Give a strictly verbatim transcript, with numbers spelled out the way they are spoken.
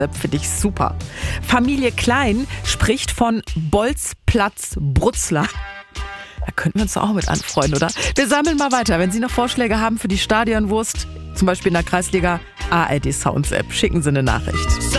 Finde ich super. Familie Klein spricht von Bolzplatz Brutzler. Da könnten wir uns doch auch mit anfreunden, oder? Wir sammeln mal weiter. Wenn Sie noch Vorschläge haben für die Stadionwurst, zum Beispiel in der Kreisliga, A R D Sounds App, schicken Sie eine Nachricht.